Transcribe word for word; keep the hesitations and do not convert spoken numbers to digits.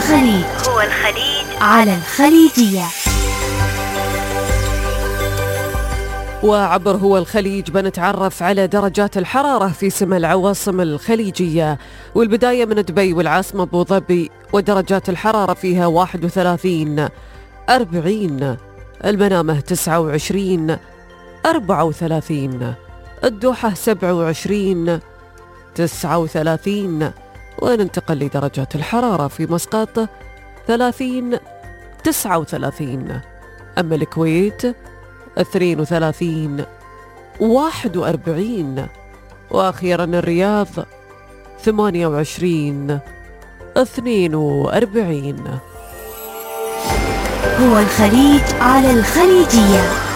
الخليج هو الخليج على الخليجية. وعبر هو الخليج بنتعرف على درجات الحرارة في سما العواصم الخليجية، والبداية من دبي والعاصمة أبو ظبي، ودرجات الحرارة فيها واحد وثلاثين أربعين، المنامة تسعة وعشرين أربعة وثلاثين، الدوحة سبعة وعشرين تسعة وثلاثين، وننتقل لدرجات الحرارة في مسقط ثلاثين تسعة وثلاثين، أما الكويت اثنين وثلاثين واحد وأربعين، وأخيرا الرياض ثمانية وعشرين اثنين وأربعين. هو الخليج على الخليجية.